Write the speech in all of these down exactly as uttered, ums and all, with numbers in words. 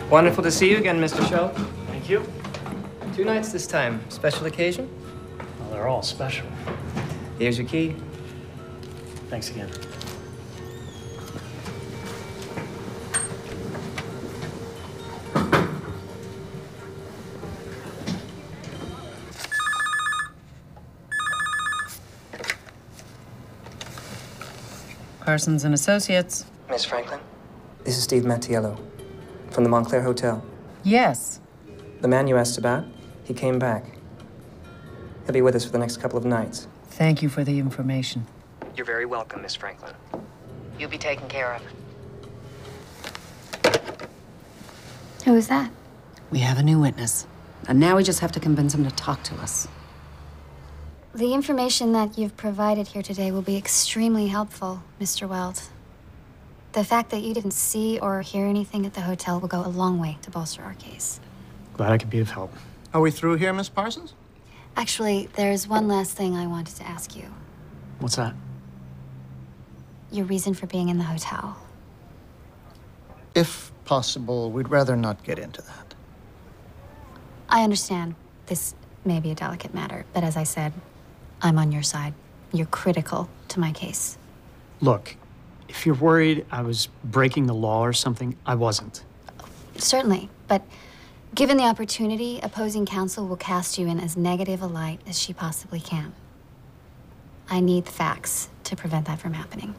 Wonderful to see you again, Mister Schultz. Thank you. Two nights this time. Special occasion? Well, they're all special. Here's your key. Thanks again. Parsons and Associates. Miss Franklin? This is Steve Mattiello from the Montclair Hotel. Yes. The man you asked about, he came back. He'll be with us for the next couple of nights. Thank you for the information. You're very welcome, Miss Franklin. You'll be taken care of. Who is that? We have a new witness. And now we just have to convince him to talk to us. The information that you've provided here today will be extremely helpful, Mister Weld. The fact that you didn't see or hear anything at the hotel will go a long way to bolster our case. Glad I could be of help. Are we through here, Miss Parsons? Actually, there's one last thing I wanted to ask you. What's that? Your reason for being in the hotel. If possible, we'd rather not get into that. I understand this may be a delicate matter, but as I said, I'm on your side. You're critical to my case. Look, if you're worried I was breaking the law or something, I wasn't. Certainly, but given the opportunity, opposing counsel will cast you in as negative a light as she possibly can. I need the facts to prevent that from happening.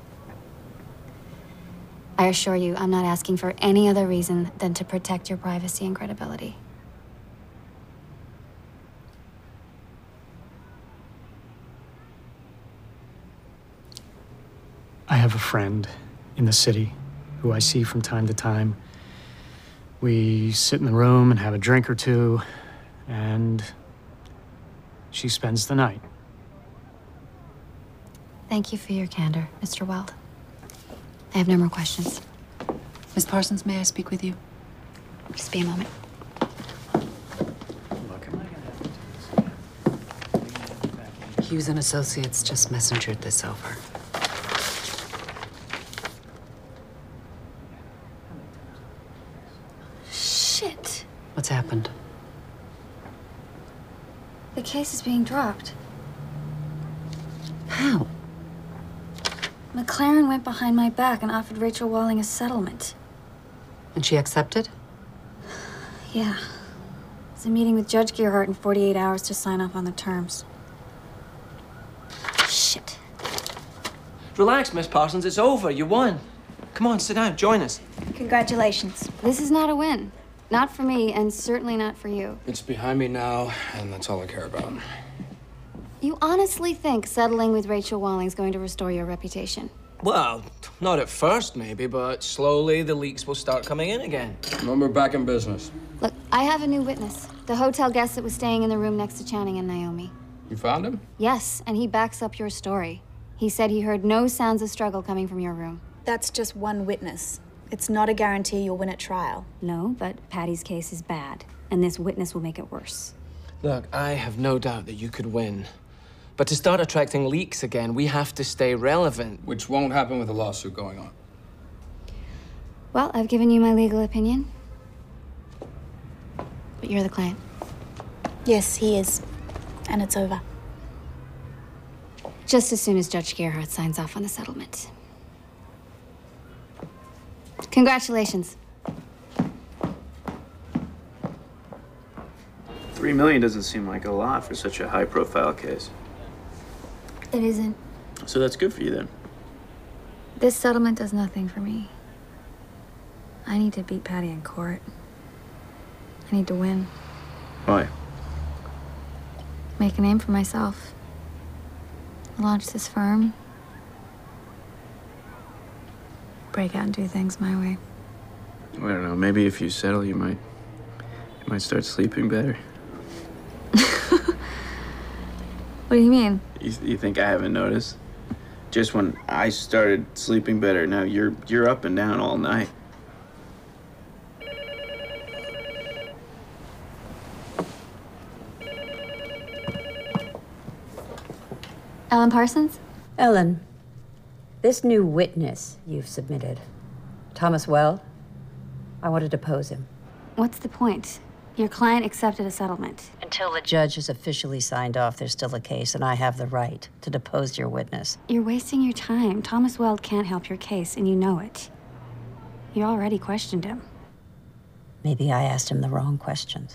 I assure you, I'm not asking for any other reason than to protect your privacy and credibility. I have a friend in the city who I see from time to time. We sit in the room and have a drink or two, and she spends the night. Thank you for your candor, Mister Weld. I have no more questions. Miss Parsons, may I speak with you? Just be a moment. Look, am I gonna have to... Hughes and Associates just messengered this over. Shit. What's happened? The case is being dropped. How? McLaren went behind my back and offered Rachel Walling a settlement. And she accepted? Yeah. It's a meeting with Judge Gearhart in forty-eight hours to sign off on the terms. Shit. Relax, Miss Parsons. It's over. You won. Come on, sit down. Join us. Congratulations. This is not a win. Not for me, and certainly not for you. It's behind me now, and that's all I care about. You honestly think settling with Rachel Walling's going to restore your reputation? Well, not at first, maybe, but slowly the leaks will start coming in again. When we're back in business. Look, I have a new witness. The hotel guest that was staying in the room next to Channing and Naomi. You found him? Yes, and he backs up your story. He said he heard no sounds of struggle coming from your room. That's just one witness. It's not a guarantee you'll win at trial. No, but Patty's case is bad, and this witness will make it worse. Look, I have no doubt that you could win. But to start attracting leaks again, we have to stay relevant. Which won't happen with a lawsuit going on. Well, I've given you my legal opinion. But you're the client. Yes, he is. And it's over. Just as soon as Judge Gearhart signs off on the settlement. Congratulations. Three million doesn't seem like a lot for such a high-profile case. It isn't. So that's good for you then. This settlement does nothing for me. I need to beat Patty in court. I need to win. Why? Make a name for myself. Launch this firm. Break out and do things my way. I don't know. Maybe if you settle, you might, you might start sleeping better. What do you mean? You, you think I haven't noticed? Just when I started sleeping better, now you're you're up and down all night. Ellen Parsons? Ellen, this new witness you've submitted, Thomas Well, I want to depose him. What's the point? Your client accepted a settlement. Until the judge has officially signed off, there's still a case, and I have the right to depose your witness. You're wasting your time. Thomas Weld can't help your case, and you know it. You already questioned him. Maybe I asked him the wrong questions.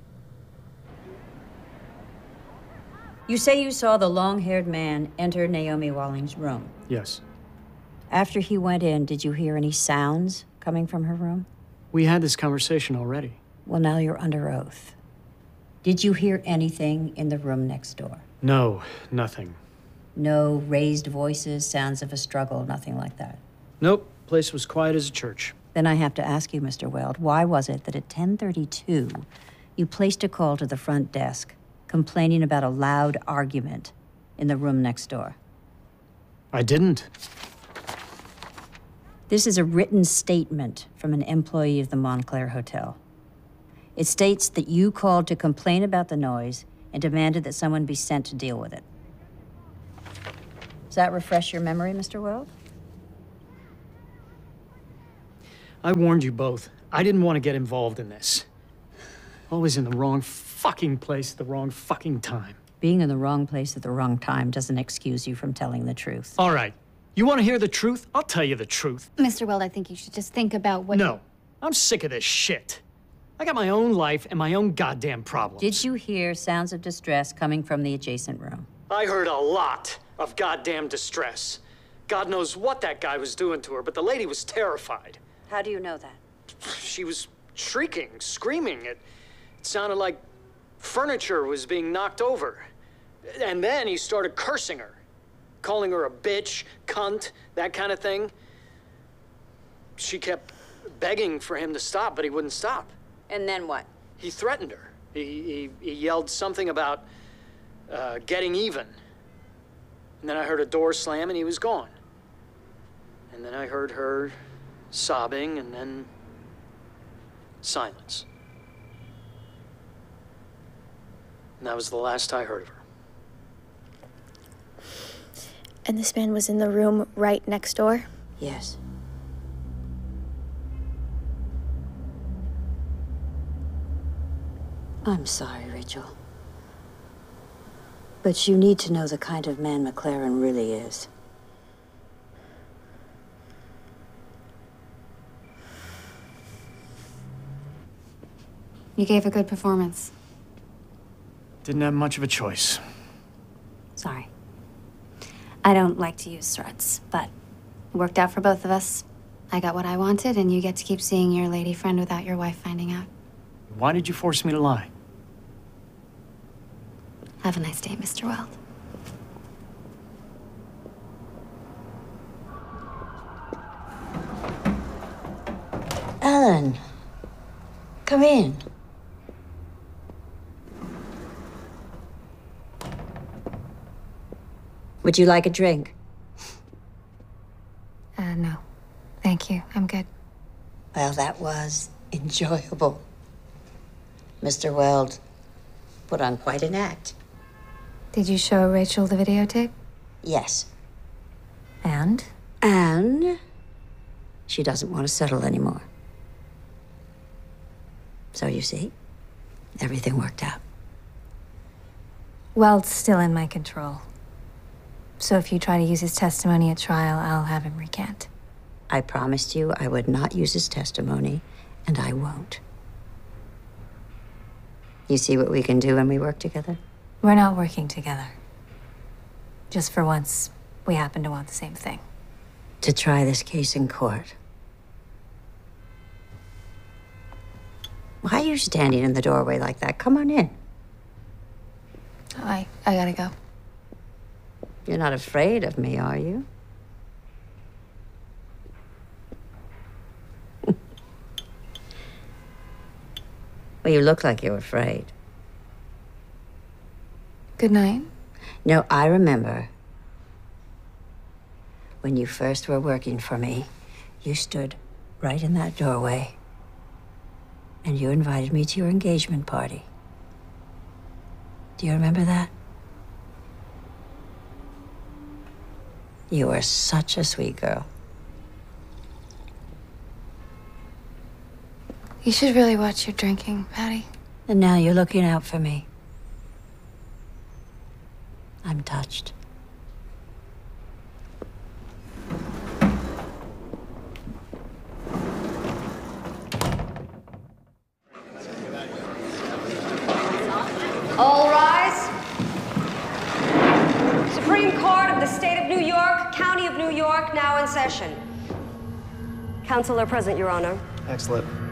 You say you saw the long-haired man enter Naomi Walling's room. Yes. After he went in, did you hear any sounds coming from her room? We had this conversation already. Well, now you're under oath. Did you hear anything in the room next door? No, nothing. No raised voices, sounds of a struggle, nothing like that? Nope, place was quiet as a church. Then I have to ask you, Mister Weld, why was it that at ten thirty-two, you placed a call to the front desk complaining about a loud argument in the room next door? I didn't. This is a written statement from an employee of the Montclair Hotel. It states that you called to complain about the noise and demanded that someone be sent to deal with it. Does that refresh your memory, Mister Weld? I warned you both. I didn't want to get involved in this. Always in the wrong fucking place at the wrong fucking time. Being in the wrong place at the wrong time doesn't excuse you from telling the truth. All right. You want to hear the truth? I'll tell you the truth. Mister Weld, I think you should just think about what... No. I'm sick of this shit. I got my own life and my own goddamn problems. Did you hear sounds of distress coming from the adjacent room? I heard a lot of goddamn distress. God knows what that guy was doing to her, but the lady was terrified. How do you know that? She was shrieking, screaming. It, it sounded like furniture was being knocked over. And then he started cursing her, calling her a bitch, cunt, that kind of thing. She kept begging for him to stop, but he wouldn't stop. And then what? He threatened her. He, he, he yelled something about uh, getting even. And then I heard a door slam and he was gone. And then I heard her sobbing and then silence. And that was the last I heard of her. And this man was in the room right next door? Yes. I'm sorry, Rachel. But you need to know the kind of man McLaren really is. You gave a good performance. Didn't have much of a choice. Sorry. I don't like to use threats, but it worked out for both of us. I got what I wanted, and you get to keep seeing your lady friend without your wife finding out. Why did you force me to lie? Have a nice day, Mister Weld. Ellen, come in. Would you like a drink? Uh, no. Thank you. I'm good. Well, that was enjoyable. Mister Weld put on quite an act. Did you show Rachel the videotape? Yes. And? And she doesn't want to settle anymore. So you see, everything worked out. Weld's still in my control. So if you try to use his testimony at trial, I'll have him recant. I promised you I would not use his testimony, and I won't. You see what we can do when we work together? We're not working together. Just for once, we happen to want the same thing. To try this case in court. Why are you standing in the doorway like that? Come on in. I, I gotta go. You're not afraid of me, are you? Well, you look like you're afraid. Good night. No, I remember when you first were working for me, you stood right in that doorway and you invited me to your engagement party. Do you remember that? You were such a sweet girl. You should really watch your drinking, Patty. And now you're looking out for me. I'm touched. All rise. Supreme Court of the State of New York, County of New York, now in session. Counsel are present, Your Honor. Excellent.